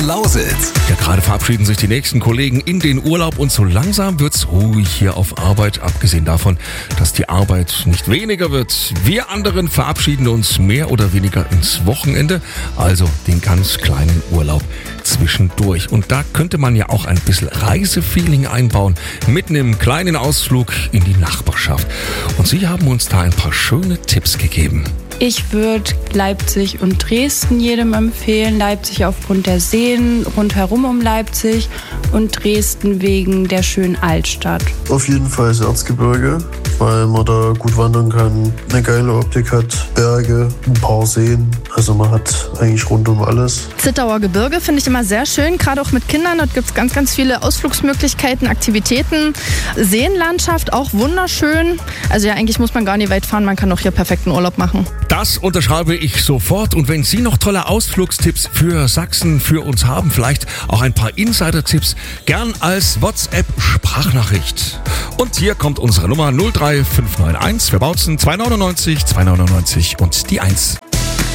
Lausitz. Ja, gerade verabschieden sich die nächsten Kollegen in den Urlaub und so langsam wird's ruhig hier auf Arbeit, abgesehen davon, dass die Arbeit nicht weniger wird. Wir anderen verabschieden uns mehr oder weniger ins Wochenende, also den ganz kleinen Urlaub zwischendurch. Und da könnte man ja auch ein bisschen Reisefeeling einbauen mit einem kleinen Ausflug in die Nachbarschaft. Und Sie haben uns da ein paar schöne Tipps gegeben. Ich würde Leipzig und Dresden jedem empfehlen. Leipzig aufgrund der Seen rundherum um Leipzig und Dresden wegen der schönen Altstadt. Auf jeden Fall das Erzgebirge, weil man da gut wandern kann, eine geile Optik hat, Berge, ein paar Seen. Also man hat eigentlich rundum alles. Zittauer Gebirge finde ich immer sehr schön, gerade auch mit Kindern. Dort gibt es ganz, ganz viele Ausflugsmöglichkeiten, Aktivitäten. Seenlandschaft auch wunderschön. Also ja, eigentlich muss man gar nicht weit fahren, man kann auch hier perfekten Urlaub machen. Das unterschreibe ich sofort. Und wenn Sie noch tolle Ausflugstipps für Sachsen für uns haben, vielleicht auch ein paar Insider-Tipps, gern als WhatsApp-Sprachnachricht. Und hier kommt unsere Nummer 03591 für Bautzen 299 299 und die 1.